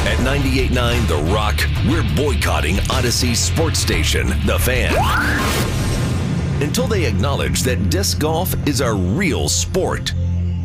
At 98.9 The Rock, we're boycotting Odyssey's sports station, The Fan, until they acknowledge that disc golf is a real sport.